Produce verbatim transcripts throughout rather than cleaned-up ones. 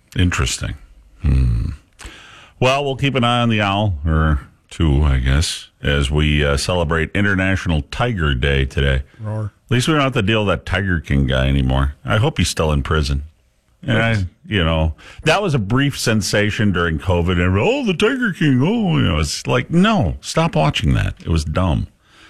Interesting. Hmm. Well, we'll keep an eye on the owl, or two, I guess, as we uh, celebrate International Tiger Day today. Roar. At least we don't have to deal with that Tiger King guy anymore. I hope he's still in prison. And I, you know, that was a brief sensation during COVID. And, oh, the Tiger King. Oh, you know, it's like, no, stop watching that. It was dumb.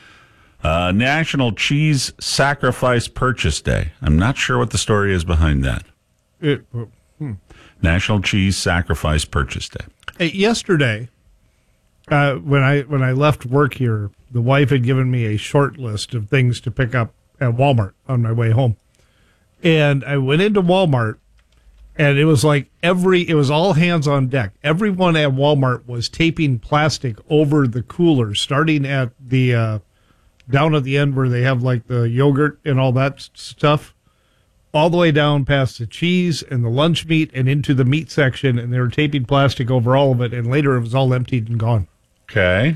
Uh, National Cheese Sacrifice Purchase Day. I'm not sure what the story is behind that. It, hmm. National Cheese Sacrifice Purchase Day. Hey, yesterday, uh, when I when I left work here, the wife had given me a short list of things to pick up at Walmart on my way home. And I went into Walmart, and it was like every, it was all hands on deck. Everyone at Walmart was taping plastic over the cooler, starting at the, uh, down at the end where they have like the yogurt and all that stuff, all the way down past the cheese and the lunch meat and into the meat section. And they were taping plastic over all of it. And later it was all emptied and gone. Okay.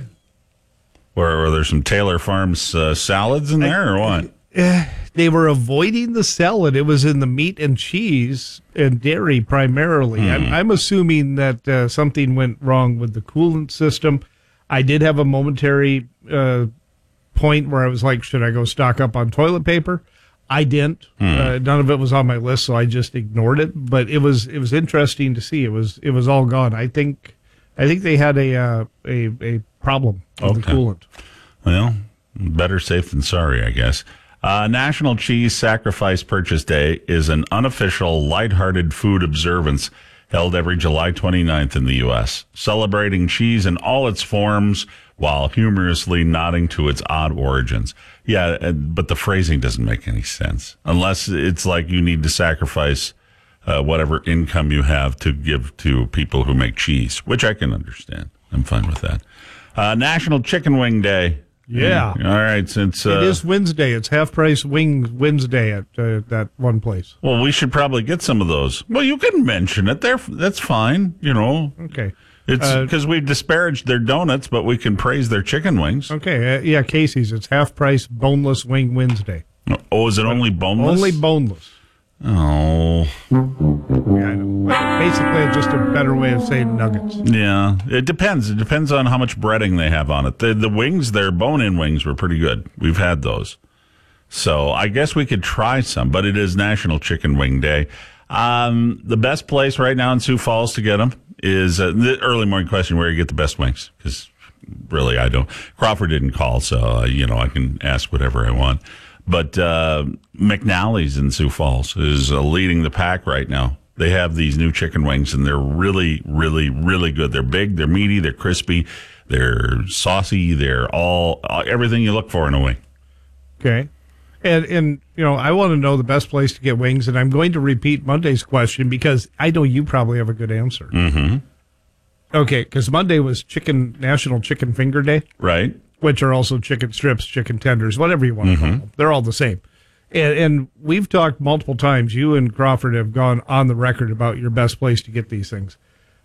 Were, were there some Taylor Farms uh, salads in there or what? Uh, they were avoiding the salad. It was in the meat and cheese and dairy primarily. Hmm. I'm, I'm assuming that uh, something went wrong with the coolant system. I did have a momentary uh, point where I was like, should I go stock up on toilet paper? I didn't. Hmm. Uh, none of it was on my list, so I just ignored it. But it was it was interesting to see. It was it was all gone. I think I think they had a uh, a a problem with Okay. the coolant. Well, better safe than sorry, I guess. Uh, National Cheese Sacrifice Purchase Day is an unofficial, lighthearted food observance held every July twenty-ninth in the U S, celebrating cheese in all its forms while humorously nodding to its odd origins. Yeah, but the phrasing doesn't make any sense unless it's like you need to sacrifice uh, whatever income you have to give to people who make cheese, which I can understand. I'm fine with that. Uh, National Chicken Wing Day. Yeah. All right, since... Uh, It is Wednesday. It's half-price wings Wednesday at uh, that one place. Well, we should probably get some of those. Well, you can mention it. There, that's fine, you know. Okay. It's Uh, because we've disparaged their donuts, but we can praise their chicken wings. Okay. Uh, yeah, Casey's. It's half-price boneless wing Wednesday. Oh, is it only boneless? Only boneless. Oh. Yeah, I know. Basically, it's just a better way of saying nuggets. Yeah, it depends. It depends on how much breading they have on it. The, the wings, their bone-in wings were pretty good. We've had those. So I guess we could try some, but it is National Chicken Wing Day. Um, the best place right now in Sioux Falls to get them is uh, the early morning question, where you get the best wings, because really I don't. Crawford didn't call, so uh, you know I can ask whatever I want. But uh, McNally's in Sioux Falls is uh, leading the pack right now. They have these new chicken wings, and they're really, really, really good. They're big, they're meaty, they're crispy, they're saucy, they're all uh, everything you look for in a wing. Okay. And, and you know, I want to know the best place to get wings, and I'm going to repeat Monday's question because I know you probably have a good answer. Mm-hmm. Okay, because Monday was Chicken National Chicken Finger Day. Right. Which are also chicken strips, chicken tenders, whatever you want to Mm-hmm. call them. They're all the same. And, and we've talked multiple times. You and Crawford have gone on the record about your best place to get these things.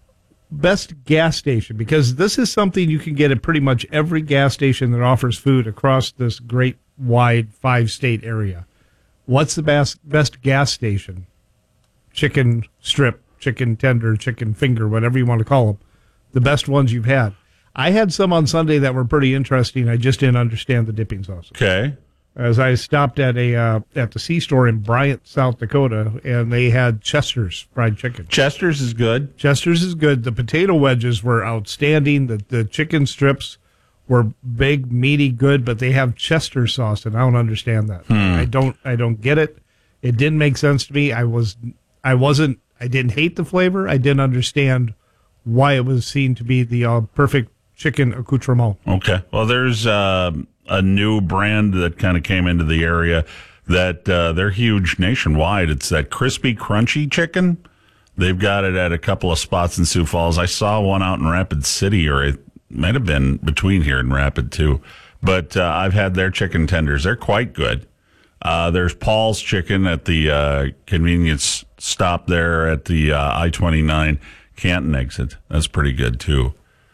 Best gas station, because this is something you can get at pretty much every gas station that offers food across this great, wide, five-state area. What's the best, best gas station? Chicken strip, chicken tender, chicken finger, whatever you want to call them. The best ones you've had. I had some on Sunday that were pretty interesting. I just didn't understand the dipping sauce. Okay. As I stopped at a uh, at the C-store in Bryant, South Dakota, and they had Chester's fried chicken. Chester's is good. Chester's is good. The potato wedges were outstanding. The the chicken strips were big, meaty, good, but they have Chester sauce, and I don't understand that. Hmm. I don't I don't get it. It didn't make sense to me. I was I wasn't I didn't hate the flavor. I didn't understand why it was seen to be the uh, perfect chicken accoutrement. Okay. Well, there's uh, a new brand that kind of came into the area that uh, they're huge nationwide. It's that crispy, crunchy chicken. They've got it at a couple of spots in Sioux Falls. I saw one out in Rapid City, or it might have been between here and Rapid, too. But uh, I've had their chicken tenders. They're quite good. Uh, there's Paul's Chicken at the uh, convenience stop there at the uh, I twenty-nine Canton exit. That's pretty good, too.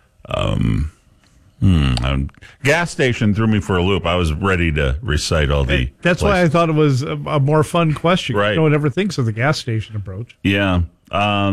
Um, hmm, um, gas station threw me for a loop. I was ready to recite all the. Hey, that's places. why I thought it was a, a more fun question. Right. No one ever thinks of the gas station approach. Yeah. Um,